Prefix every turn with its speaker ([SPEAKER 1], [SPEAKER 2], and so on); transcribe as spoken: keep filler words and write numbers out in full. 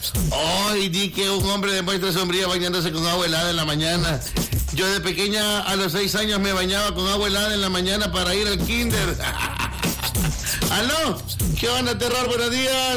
[SPEAKER 1] Hoy di que un hombre demuestra sombría bañándose con agua helada en la mañana. Yo de pequeña a los seis años me bañaba con agua helada en la mañana para ir al kinder. ¿Aló? ¿Qué onda, terror? Buenos días.